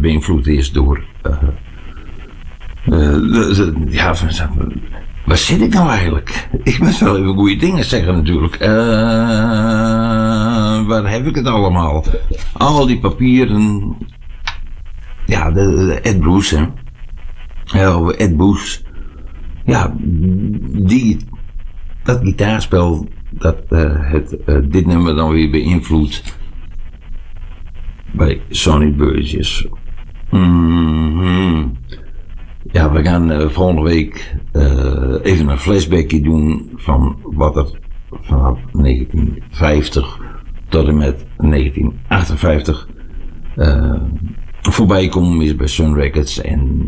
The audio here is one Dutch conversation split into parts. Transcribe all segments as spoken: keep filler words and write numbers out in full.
beïnvloed is door... Uh, uh, de, de, ja, waar zit ik nou eigenlijk? Ik moet wel even goede dingen zeggen natuurlijk. Uh, waar heb ik het allemaal? Al die papieren... Ja, de, de Ed Bruce, hè. Ja, Ed Bruce. Ja, die... Dat gitaarspel, dat uh, het, uh, dit nummer dan weer beïnvloedt bij Sonny Burgess. Mm-hmm. Ja, we gaan uh, volgende week uh, even een flashbackje doen van wat er vanaf negentien vijftig tot en met negentien achtenvijftig uh, voorbij komen is bij Sun Records. En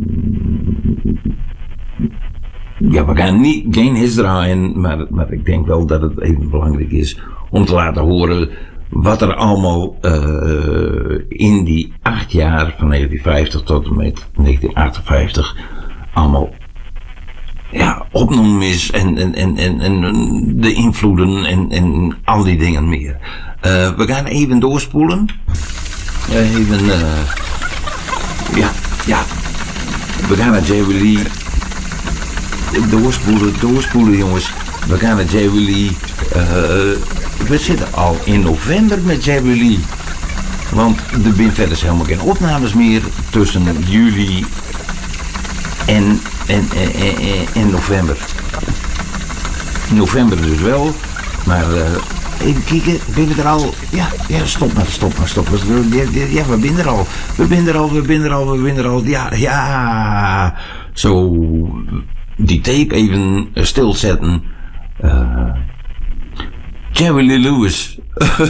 ja, we gaan niet, geen hits draaien, maar, maar ik denk wel dat het even belangrijk is om te laten horen wat er allemaal uh, in die acht jaar van negentien vijftig tot en met negentien achtenvijftig allemaal ja, opgenomen is en, en, en, en, en de invloeden en, en al die dingen meer. Uh, we gaan even doorspoelen. Uh, even, uh, ja, ja, we gaan naar Jerry Lee. Doorspoelen, doorspoelen jongens. We gaan naar Jerry Lee. Uh, we zitten al in november met Jerry Lee. Want er zijn verder helemaal geen opnames meer tussen juli en, en, en, en, en november. November dus wel, maar uh, even kijken, ben je er al? Ja, ja, stop maar, stop maar, stop maar. Ja, we zijn er al, we zijn er al, we zijn er al, we zijn er al. Ja, ja. Zo, die tape even stilzetten. Uh, Jerry Lee Lewis.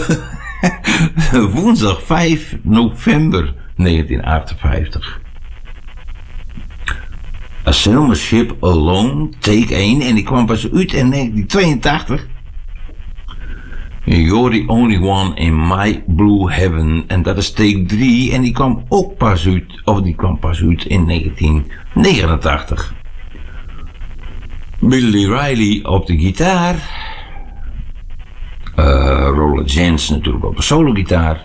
Woensdag vijf november negentien achtenvijftig. A Sailor Ship Alone, take één. En die kwam pas uit in negentien tweeëntachtig. You're the only one in my blue heaven. En dat is take drie. En die kwam ook pas uit, of die kwam pas uit in negentien negenentachtig. Billy Riley op de gitaar. Uh, Roland Jens natuurlijk op de solo gitaar.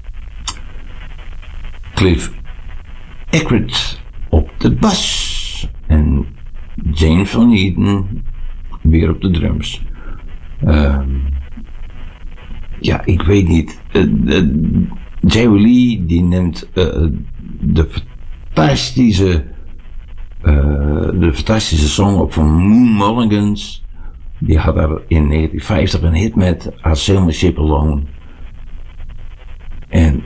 Cliff Eckert op de bas. En James Van Eaton weer op de drums. Uh, ja, ik weet niet. Uh, uh, Jerry Lee die neemt uh, de fantastische uh, de fantastische song op van Moon Mulligans. Die had er in negentien vijftig een hit met A Sailor Ship Alone. En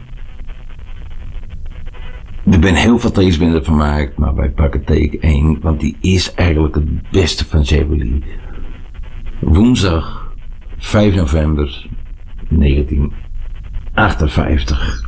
er zijn heel veel takes binnen van gemaakt, maar wij pakken take één, want die is eigenlijk het beste van Jerry Lee. Woensdag vijf november negentien achtenvijftig.